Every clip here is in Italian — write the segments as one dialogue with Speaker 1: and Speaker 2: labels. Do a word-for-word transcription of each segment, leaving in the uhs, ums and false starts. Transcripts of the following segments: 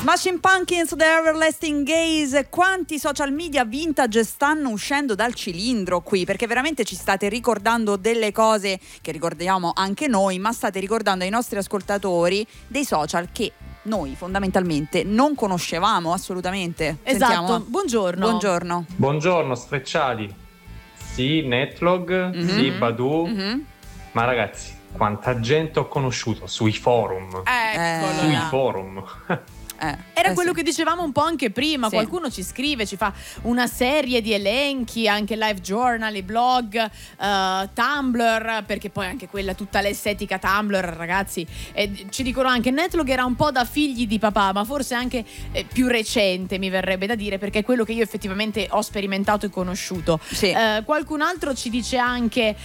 Speaker 1: Smashing Pumpkins, The Everlasting Gaze. Quanti social media vintage stanno uscendo dal cilindro qui, perché veramente ci state ricordando delle cose che ricordiamo anche noi, ma state ricordando ai nostri ascoltatori dei social che noi fondamentalmente non conoscevamo assolutamente.
Speaker 2: Esatto.
Speaker 1: Sentiamo.
Speaker 2: Buongiorno.
Speaker 1: Buongiorno.
Speaker 3: Buongiorno, sfrecciali. Sì, Netlog,
Speaker 1: mm-hmm.
Speaker 3: sì, Badoo.
Speaker 1: Mm-hmm.
Speaker 3: Ma ragazzi, quanta gente ho conosciuto sui forum.
Speaker 2: Eccolo.
Speaker 3: Sui
Speaker 2: là.
Speaker 3: forum.
Speaker 1: Eh,
Speaker 2: Era
Speaker 1: eh
Speaker 2: quello
Speaker 1: sì.
Speaker 2: che dicevamo un po' anche prima,
Speaker 1: Sì.
Speaker 2: qualcuno ci scrive, ci fa una serie di elenchi, anche live journal, i blog, uh, Tumblr, perché poi anche quella, tutta l'estetica Tumblr, ragazzi, eh, ci dicono anche Netlog era un po' da figli di papà, ma forse anche eh, più recente, mi verrebbe da dire, perché è quello che io effettivamente ho sperimentato e conosciuto.
Speaker 1: Sì.
Speaker 2: Uh, qualcun altro ci dice anche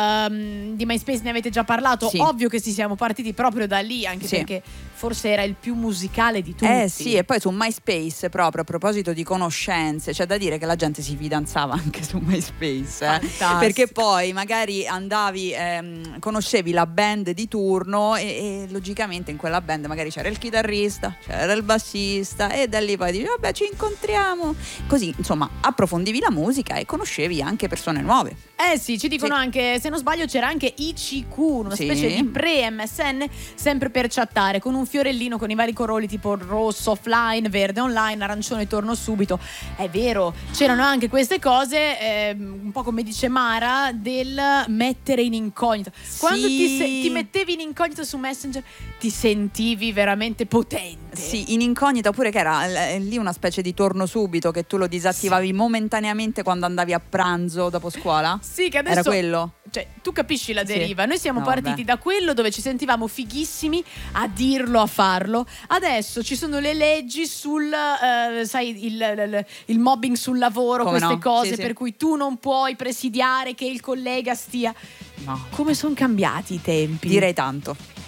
Speaker 2: uh, di MySpace, ne avete già parlato,
Speaker 1: Sì.
Speaker 2: ovvio che ci siamo partiti proprio da lì, anche
Speaker 1: Sì.
Speaker 2: perché forse era il più musicale di tutti.
Speaker 1: Eh sì, e poi su MySpace, proprio a proposito di conoscenze, c'è da dire che la gente si fidanzava anche su MySpace, eh?
Speaker 2: Fantastico.
Speaker 1: Perché poi magari andavi, ehm, conoscevi la band di turno e, e logicamente in quella band magari c'era il chitarrista, c'era il bassista e da lì poi dici vabbè ci incontriamo, così insomma approfondivi la musica e conoscevi anche persone nuove.
Speaker 2: Eh sì, ci dicono
Speaker 1: Sì.
Speaker 2: anche, se non sbaglio c'era anche I C Q, una
Speaker 1: Sì.
Speaker 2: specie di pre-M S N, sempre per chattare, con un fiorellino con i vari colori tipo rosso offline, verde online, arancione torno subito. È vero, c'erano anche queste cose, eh, un po' come dice Mara, del mettere in incognito. Quando
Speaker 1: Sì.
Speaker 2: ti, se- ti mettevi in incognito su Messenger ti sentivi veramente potente.
Speaker 1: Sì, in incognita, oppure che era l- lì una specie di torno subito che tu lo disattivavi
Speaker 2: Sì.
Speaker 1: momentaneamente quando andavi a pranzo dopo scuola.
Speaker 2: Sì, che adesso
Speaker 1: Era quello?
Speaker 2: Cioè, tu capisci la
Speaker 1: Sì.
Speaker 2: deriva. Noi siamo
Speaker 1: No,
Speaker 2: partiti
Speaker 1: vabbè.
Speaker 2: da quello dove ci sentivamo fighissimi a dirlo, a farlo. Adesso ci sono le leggi sul eh, sai il, il, il mobbing sul lavoro,
Speaker 1: Come
Speaker 2: queste
Speaker 1: no?
Speaker 2: cose
Speaker 1: Sì, sì.
Speaker 2: per cui tu non puoi presidiare che il collega stia.
Speaker 1: No.
Speaker 2: Come sono cambiati i tempi?
Speaker 1: Direi tanto.